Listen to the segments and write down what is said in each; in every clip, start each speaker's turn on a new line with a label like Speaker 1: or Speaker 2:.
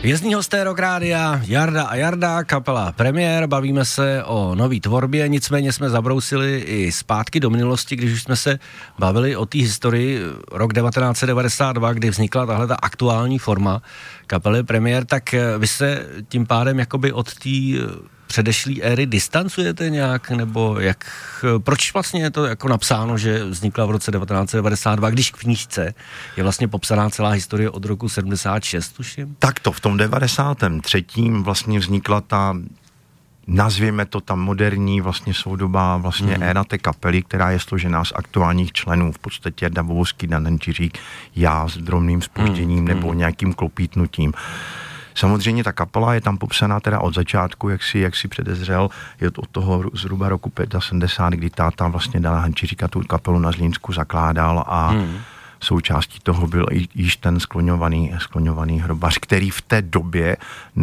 Speaker 1: Vězný hosté Rock Rádia, Jarda a Jarda, kapela Premiér, bavíme se o nový tvorbě, nicméně jsme zabrousili i zpátky do minulosti, když už jsme se bavili o té historii rok 1992, kdy vznikla tahle ta aktuální forma kapely Premiér, tak vy se tím pádem jakoby od té předešlý éry distancujete nějak, nebo jak, proč vlastně je to jako napsáno, že vznikla v roce 1992, když v knížce je vlastně popsaná celá historie od roku 76, tuším?
Speaker 2: Tak to v tom 93. vlastně vznikla ta, nazvěme to ta moderní vlastně soudobá vlastně éra té kapely, která je složená z aktuálních členů, v podstatě Jarda Bobovský, Dan Hendžiřík, já s drobným zpožděním nebo nějakým klopítnutím. Samozřejmě ta kapela je tam popsaná teda od začátku, jak si předezřel, je to od toho zhruba roku 75, kdy táta vlastně Dana Hendžiříka tu kapelu na Zlínsku zakládal a součástí toho byl již ten skloňovaný hrobař, který v té době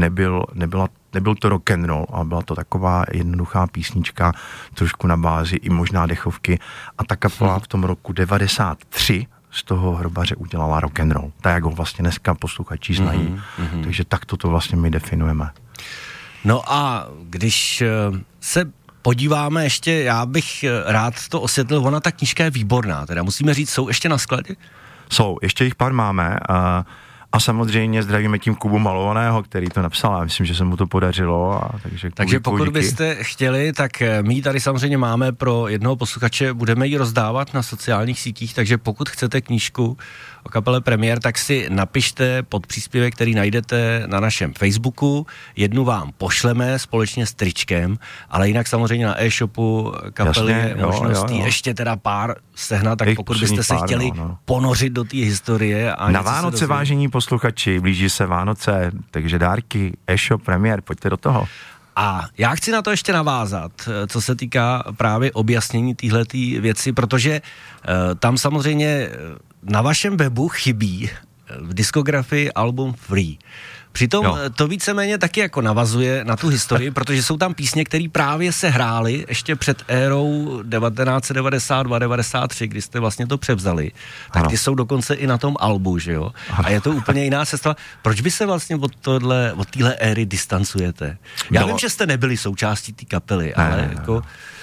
Speaker 2: nebyl to rock and roll, ale byla to taková jednoduchá písnička, trošku na bázi i možná dechovky a ta kapela v tom roku 93 z toho hrobaře udělala rock and roll, tak jak ho vlastně dneska posluchači znají. Takže tak to vlastně my definujeme.
Speaker 1: No a když se podíváme ještě, já bych rád to osvětlil, ona ta knížka je výborná, teda musíme říct, jsou ještě na skladě?
Speaker 2: Jsou, ještě jich pár máme a samozřejmě zdravíme tím Kubu Malovaného, který to napsal, já myslím, že se mu to podařilo.
Speaker 1: Takže pokud byste chtěli, tak my tady samozřejmě máme pro jednoho posluchače, budeme ji rozdávat na sociálních sítích, takže pokud chcete knížku o kapele Premiér, tak si napište pod příspěvek, který najdete na našem Facebooku, jednu vám pošleme společně s tričkem, ale jinak samozřejmě na e-shopu kapely je možností ještě teda pár sehnat, tak pokud byste se chtěli ponořit do té historie. A
Speaker 2: na Vánoce, vážení posluchači, blíží se Vánoce, takže dárky, e-shop Premiér, pojďte do toho.
Speaker 1: A já chci na to ještě navázat, co se týká právě objasnění téhletý věci, protože tam samozřejmě na vašem webu chybí v diskografii album Free. Přitom to víceméně taky jako navazuje na tu historii, protože jsou tam písně, které právě se hrály ještě před érou 1992-93, kdy jste vlastně to převzali. Tak ty jsou dokonce i na tom albu, že jo? A je to úplně jiná sestava. Proč vy se vlastně od téhle éry distancujete? Já vím, že jste nebyli součástí té kapely, ale jako...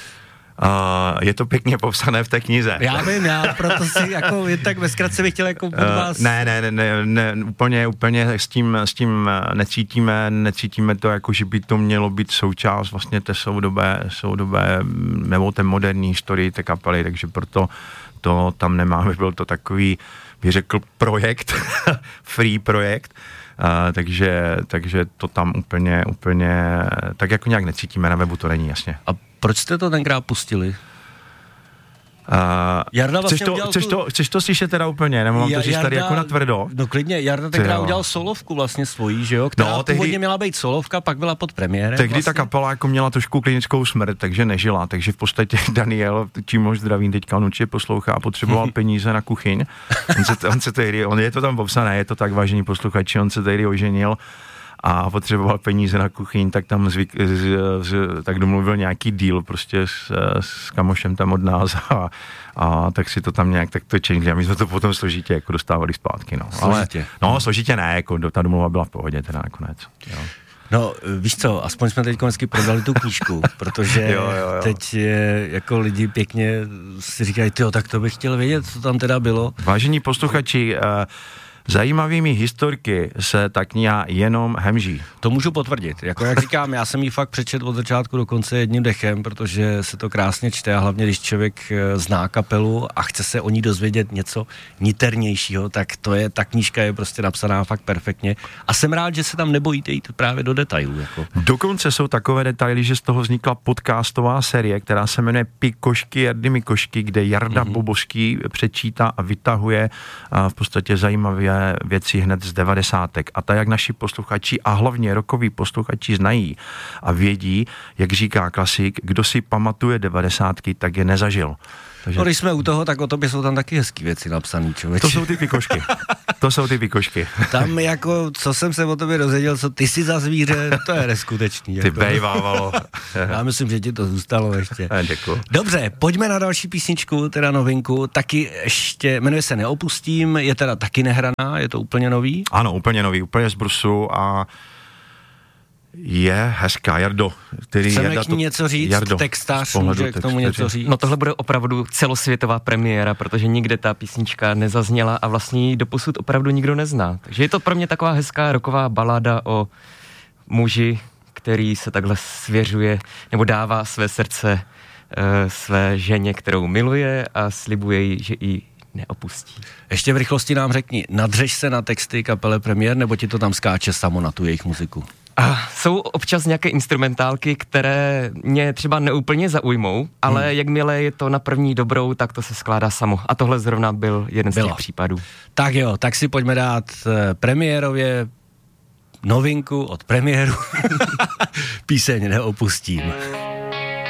Speaker 2: Je to pěkně popsané v té knize.
Speaker 1: Já vím, proto si jako jen tak ve zkratce bych chtěl jako od vás...
Speaker 2: Ne, úplně s tím necítíme to, jako že by to mělo být součást vlastně té soudobé nebo té moderní historii té kapely, takže proto to tam nemáme, byl to takový, bych řekl, projekt, free projekt, takže to tam úplně tak jako nějak necítíme, na webu to není, jasně.
Speaker 1: A proč jste to tenkrát pustili?
Speaker 2: Jarda vlastně chceš to slyšet teda úplně, nebo mám to říct tady jako natvrdo?
Speaker 1: No klidně, Jarda tenkrát udělal solovku vlastně svojí, že jo? Která původně měla být solovka, pak byla pod Premiérem.
Speaker 2: Tehdy
Speaker 1: vlastně.
Speaker 2: Ta kapela jako měla trošku klinickou smrt, takže nežila, takže v podstatě Daniel, čím ho zdravím teďka, on určitě poslouchá, potřeboval peníze na kuchyň. On je to tam popsané, je to tak, vážení posluchači, on se tehdy oženil a potřeboval peníze na kuchyň, tak tam tak domluvil nějaký deal prostě s kamošem tam od nás a tak si to tam nějak tak to čekli a my jsme to potom složitě jako dostávali zpátky, no.
Speaker 1: Složitě?
Speaker 2: Ale, složitě ne, jako ta domluva byla v pohodě teda nakonec, jo.
Speaker 1: No, víš co, aspoň jsme teď konečně prodali tu knížku, protože jo. Teď jako lidi pěkně si říkají, tak to bych chtěl vědět, co tam teda bylo.
Speaker 2: Vážení posluchači, zajímavými historky se ta kniha jenom hemží.
Speaker 1: To můžu potvrdit. Jako jak říkám, já jsem ji fakt přečet od začátku do konce jedním dechem, protože se to krásně čte a hlavně, když člověk zná kapelu a chce se o ní dozvědět něco niternějšího, tak ta knížka je prostě napsaná fakt perfektně. A jsem rád, že se tam nebojíte jít právě do detailů. Jako.
Speaker 2: Dokonce jsou takové detaily, že z toho vznikla podcastová série, která se jmenuje Pikošky Jardy Mikošky, kde Jarda Bobovský přečítá a vytahuje v podstatě zajímavé věci hned z 90. A tak, jak naši posluchači a hlavně rockoví posluchači znají a vědí, jak říká klasik, kdo si pamatuje 90, tak je nezažil. Takže...
Speaker 1: No, když jsme u toho, tak o tobě jsou tam taky hezký věci napsaný, člověče.
Speaker 2: To jsou ty pikošky.
Speaker 1: Tam jako, co jsem se o tobě dozvěděl, co ty jsi za zvíře, to je neskutečný.
Speaker 2: Ty
Speaker 1: jako.
Speaker 2: bejvávalo.
Speaker 1: Já myslím, že ti to zůstalo ještě.
Speaker 2: Děkuji.
Speaker 1: Dobře, pojďme na další písničku, teda novinku, taky ještě, jmenuje se Neopustím, je teda taky nehraná, je to úplně nový?
Speaker 2: Ano, úplně nový, úplně z brusu a je hezká. Jardo, který
Speaker 1: chceme k ní něco říct,
Speaker 2: Jardo,
Speaker 1: textář může k tomu něco říct.
Speaker 3: No tohle bude opravdu celosvětová premiéra, protože nikde ta písnička nezazněla a vlastně ji doposud opravdu nikdo nezná. Takže je to pro mě taková hezká rocková baláda o muži, který se takhle svěřuje nebo dává své srdce své ženě, kterou miluje a slibuje jí, že ji neopustí.
Speaker 1: Ještě v rychlosti nám řekni, nadřeš se na texty kapele Premiér, nebo ti to tam skáče samo na tu jejich muziku?
Speaker 3: A jsou občas nějaké instrumentálky, které mě třeba neúplně zaujmou, ale jakmile je to na první dobrou, tak to se skládá samo. A tohle zrovna byl jeden z těch případů.
Speaker 1: Tak jo, tak si pojďme dát premiérově novinku od Premiéru. Píseň Neopustím.